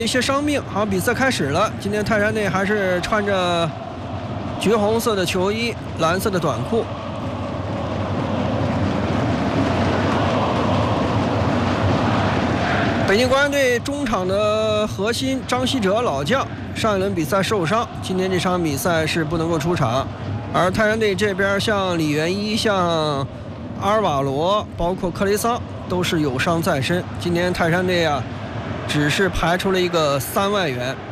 一些伤病。好，比赛开始了。今天泰山队还是穿着橘红色的球衣，蓝色的短裤。北京国安队中场的核心张稀哲老将，上一轮比赛受伤，今天这场比赛是不能够出场。而泰山队这边像李元一、像阿尔瓦罗，包括克雷桑都是有伤在身。今天泰山队啊，只是排出了一个3外援。